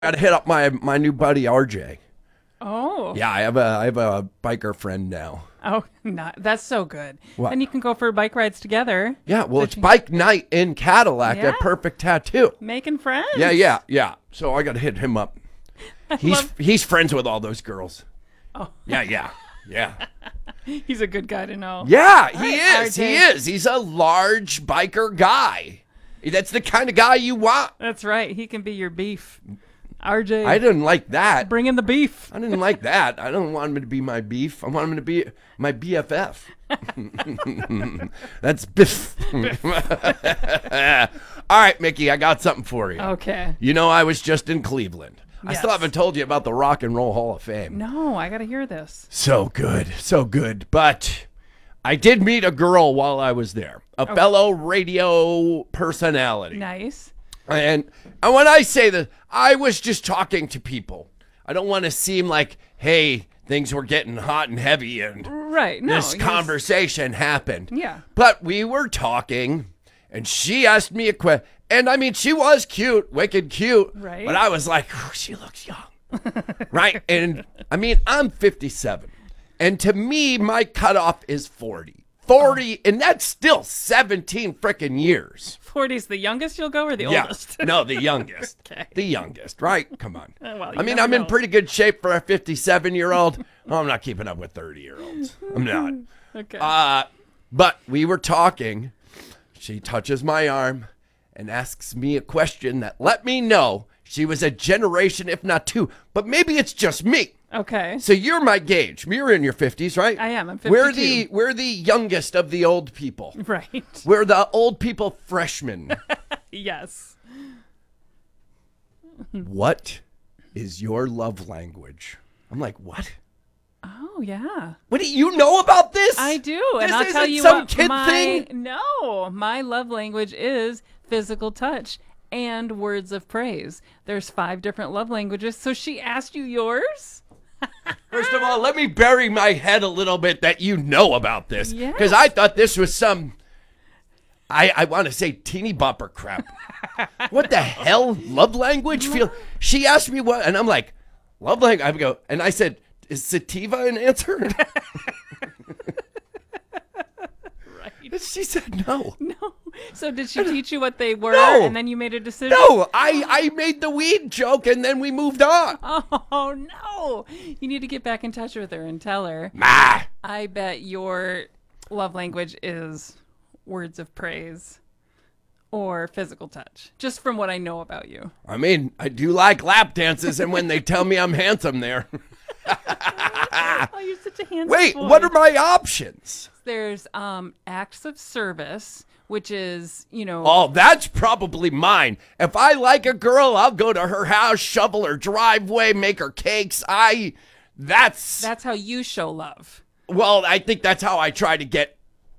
Got to hit up my new buddy RJ. Oh. Yeah, I have a biker friend now. Oh, that's so good. What? And you can go for bike rides together. Yeah, well, it's bike night in Cadillac Yeah. at Perfect Tattoo. Making friends. Yeah. So I got to hit him up. He's friends with all those girls. Oh. Yeah. He's a good guy to know. Yeah, All he right, is. RJ. He is. He's a large biker guy. That's the kind of guy you want. That's right. He can be your beef. RJ. I didn't like that. Bring in the beef. I didn't like that. I don't want him to be my beef. I want him to be my BFF. That's Biff. All right, Mickey, I got something for you. Okay. You know, I was just in Cleveland. I still Yes. haven't told you about the Rock and Roll Hall of Fame. No, I got to hear this. So good. But I did meet a girl while I was there, a fellow radio personality. Nice. And when I say this, I was just talking to people. I don't want to seem like, hey, things were getting hot and heavy and Right. No. this conversation happened. Yeah. But we were talking, and she asked me a question. And I mean, she was cute, wicked cute. Right. But I was like, oh, she looks young. Right? And I mean, I'm 57. And to me, my cutoff is 40. 40, and that's still 17 freaking years. 40's the youngest you'll go or the Yeah. oldest? No, the youngest. Okay. The youngest, right? Come on. Well, I mean, never I'm in know. pretty good shape for a 57-year-old. Oh, I'm not keeping up with 30-year-olds. I'm not. Okay. But we were talking. She touches my arm and asks me a question that let me know she was a generation, if not two. But maybe it's just me. Okay. So you're my gauge. You're in your 50s, right? I am. I'm We're 52. we're the youngest of the old people. Right. We're the old people freshmen. Yes. What is your love language? I'm like, what? Oh, yeah. What do you know about this? I do. And This I'll tell isn't you some what. kid thing? No, my love language is physical touch and words of praise. There's 5 different love languages. So she asked you yours? First of all, let me bury my head a little bit that you know about this. Yes. Because I thought this was some, I want to say teeny bopper crap. What the hell? Love language? She asked me what, and I'm like, love language. And I said, is sativa an answer? Right. She said no. No. So did she teach you what they were No. and then you made a decision? No, I made the weed joke and then we moved on. Oh, no. You need to get back in touch with her and tell her. Ah. I bet your love language is words of praise or physical touch, just from what I know about you. I mean, I do like lap dances, and when they tell me I'm handsome there. Oh, you're such a handsome Wait, boy. what are my options? There's acts of service, which is, Oh, that's probably mine. If I like a girl, I'll go to her house, shovel her driveway, make her cakes. That's how you show love. well, I think that's how I try to get.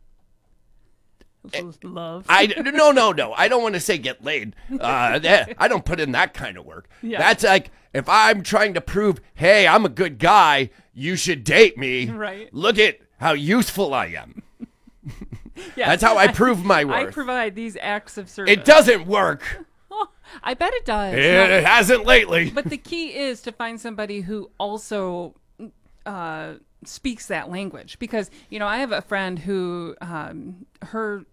Love. No. I don't want to say get laid. I don't put in that kind of work. Yeah. That's like if I'm trying to prove, hey, I'm a good guy, you should date me. Right. Look at how useful I am. Yeah. That's how I prove my I worth. provide these acts of service. It doesn't work. Oh, I bet it does. It hasn't lately. But the key is to find somebody who also speaks that language, because I have a friend who her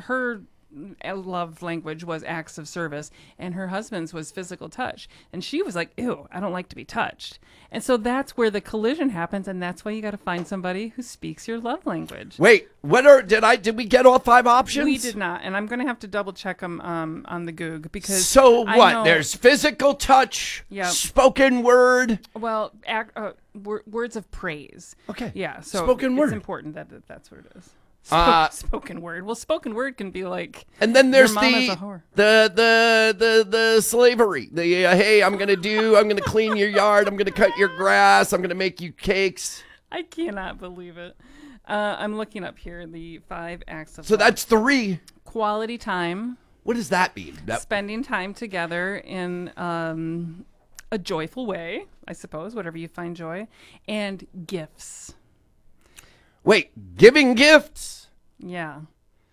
love language was acts of service and her husband's was physical touch, and she was like, ew, I don't like to be touched. And so that's where the collision happens, and that's why you got to find somebody who speaks your love language. Wait, did we get all 5 options? We did not, and I'm going to have to double check them on the Goog, because So I what? know- There's physical touch, Yep. spoken word. well, words of praise. Okay. Yeah, so Spoken word. It's important that that's what it is. Uh, Spoken word. Well, spoken word can be like. And then there's Your mom is a whore. the slavery. Hey, I'm gonna clean your yard. I'm gonna cut your grass. I'm gonna make you cakes. I cannot believe it. I'm looking up here the 5 acts of So love. that's 3. Quality time, What does that mean? spending time together in a joyful way, I suppose, whatever you find joy, and gifts. Wait, giving gifts. Yeah,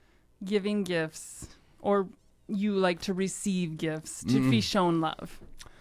giving gifts, or you like to receive gifts to be shown love.